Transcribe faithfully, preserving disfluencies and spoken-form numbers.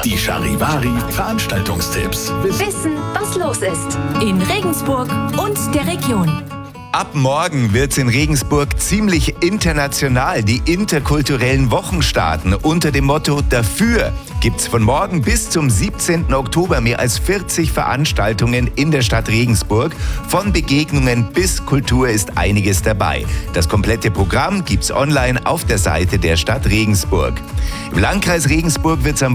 Die Charivari Veranstaltungstipps. Wissen, was los ist in Regensburg und der Region. Ab morgen wird's in Regensburg ziemlich international. Die interkulturellen Wochen starten. Unter dem Motto Dafür gibt's von morgen bis zum siebzehnten Oktober mehr als vierzig Veranstaltungen in der Stadt Regensburg. Von Begegnungen bis Kultur ist einiges dabei. Das komplette Programm gibt's online auf der Seite der Stadt Regensburg. Im Landkreis Regensburg wird's am